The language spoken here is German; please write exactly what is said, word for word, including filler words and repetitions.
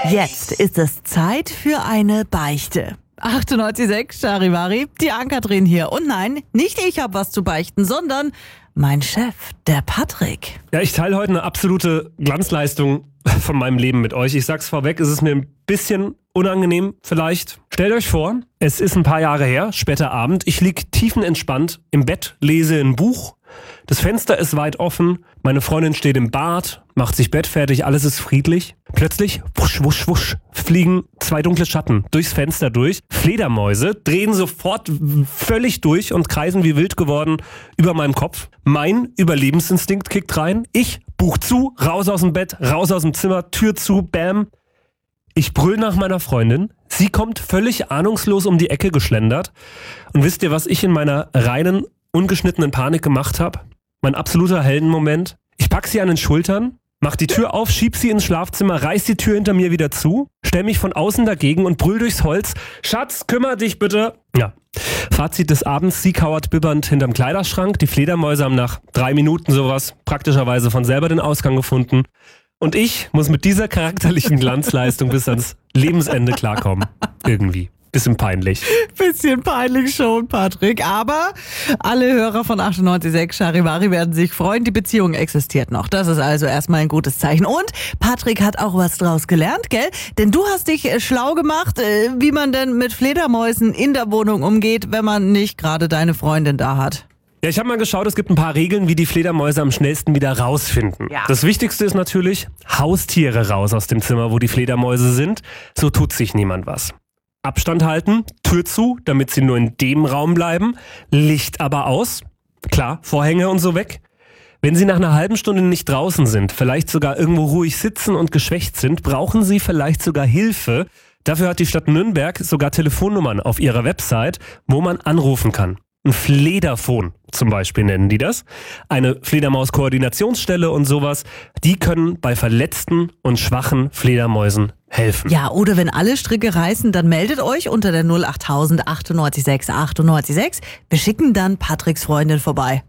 Jetzt ist es Zeit für eine Beichte. achtundneunzig Komma sechs Charivari, die Ann-Kathrin hier. Und nein, nicht ich habe was zu beichten, sondern mein Chef, der Patrick. Ja, ich teile heute eine absolute Glanzleistung von meinem Leben mit euch. Ich sag's vorweg, es ist mir ein bisschen unangenehm vielleicht. Stellt euch vor, es ist ein paar Jahre her, später Abend. Ich lieg tiefenentspannt im Bett, lese ein Buch. Das Fenster ist weit offen, meine Freundin steht im Bad, macht sich bettfertig, alles ist friedlich. Plötzlich, wusch, wusch, wusch, fliegen zwei dunkle Schatten durchs Fenster durch. Fledermäuse drehen sofort völlig durch und kreisen wie wild geworden über meinem Kopf. Mein Überlebensinstinkt kickt rein. Ich, Buch zu, raus aus dem Bett, raus aus dem Zimmer, Tür zu, bam. Ich brüll nach meiner Freundin. Sie kommt völlig ahnungslos um die Ecke geschlendert. Und wisst ihr, was ich in meiner reinen, ungeschnittenen Panik gemacht habe? Mein absoluter Heldenmoment. Ich pack sie an den Schultern, mach die Tür auf, schieb sie ins Schlafzimmer, reiß die Tür hinter mir wieder zu, stell mich von außen dagegen und brüll durchs Holz. Schatz, kümmer dich bitte. Ja. Fazit des Abends, sie kauert bibbernd hinterm Kleiderschrank. Die Fledermäuse haben nach drei Minuten sowas praktischerweise von selber den Ausgang gefunden. Und ich muss mit dieser charakterlichen Glanzleistung bis ans Lebensende klarkommen. Irgendwie. Bisschen peinlich. Bisschen peinlich schon, Patrick. Aber alle Hörer von achtundneunzig Komma sechs Charivari werden sich freuen. Die Beziehung existiert noch. Das ist also erstmal ein gutes Zeichen. Und Patrick hat auch was draus gelernt, gell? Denn du hast dich schlau gemacht, wie man denn mit Fledermäusen in der Wohnung umgeht, wenn man nicht gerade deine Freundin da hat. Ja, ich habe mal geschaut, es gibt ein paar Regeln, wie die Fledermäuse am schnellsten wieder rausfinden. Ja. Das Wichtigste ist natürlich, Haustiere raus aus dem Zimmer, wo die Fledermäuse sind. So tut sich niemand was. Abstand halten, Tür zu, damit sie nur in dem Raum bleiben. Licht aber aus. Klar, Vorhänge und so weg. Wenn sie nach einer halben Stunde nicht draußen sind, vielleicht sogar irgendwo ruhig sitzen und geschwächt sind, brauchen sie vielleicht sogar Hilfe. Dafür hat die Stadt Nürnberg sogar Telefonnummern auf ihrer Website, wo man anrufen kann. Ein Flederphon zum Beispiel nennen die das. Eine Fledermaus-Koordinationsstelle und sowas. Die können bei verletzten und schwachen Fledermäusen helfen. Ja, oder wenn alle Stricke reißen, dann meldet euch unter der null acht null null acht achtundneunzig Komma sechs achtundneunzig Komma sechs. Wir schicken dann Patricks Freundin vorbei.